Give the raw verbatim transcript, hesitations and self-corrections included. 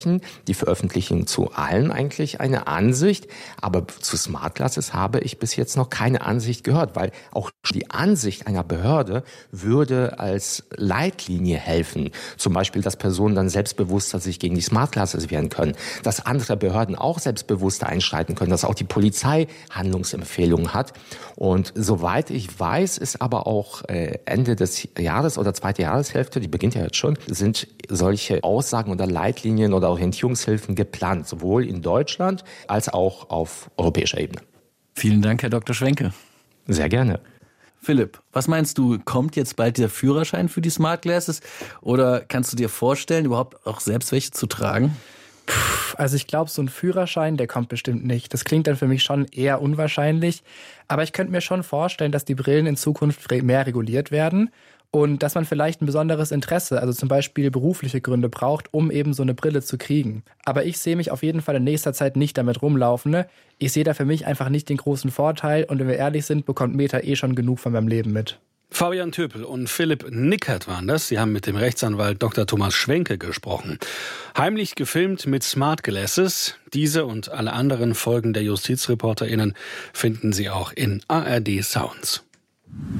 Die veröffentlichen zu allen eigentlich eine Ansicht, aber zu Smart Glasses habe ich bis jetzt noch keine Ansicht gehört, weil auch die Ansicht einer Behörde würde als Leitlinie helfen. Zum Beispiel, dass Personen dann selbstbewusster sich gegen die Smart Glasses wehren können, dass andere Behörden auch selbstbewusster einschreiten können, dass auch die Polizei Handlungsempfehlungen hat. Und soweit ich weiß, ist aber auch Ende des Jahres oder zweite Jahreshälfte, die beginnt ja jetzt schon, sind solche Aussagen oder Leitlinien oder Orientierungshilfen geplant, sowohl in Deutschland als auch auf europäischer Ebene. Vielen Dank, Herr Doktor Schwenke. Sehr gerne. Philipp, was meinst du, kommt jetzt bald der Führerschein für die Smart Glasses oder kannst du dir vorstellen, überhaupt auch selbst welche zu tragen? Also ich glaube, so ein Führerschein, der kommt bestimmt nicht. Das klingt dann für mich schon eher unwahrscheinlich. Aber ich könnte mir schon vorstellen, dass die Brillen in Zukunft mehr reguliert werden und dass man vielleicht ein besonderes Interesse, also zum Beispiel berufliche Gründe braucht, um eben so eine Brille zu kriegen. Aber ich sehe mich auf jeden Fall in nächster Zeit nicht damit rumlaufen. Ne? Ich sehe da für mich einfach nicht den großen Vorteil und wenn wir ehrlich sind, bekommt Meta eh schon genug von meinem Leben mit. Fabian Töpel und Philipp Nickert waren das. Sie haben mit dem Rechtsanwalt Doktor Thomas Schwenke gesprochen. Heimlich gefilmt mit Smart Glasses. Diese und alle anderen Folgen der JustizreporterInnen finden Sie auch in A R D Sounds.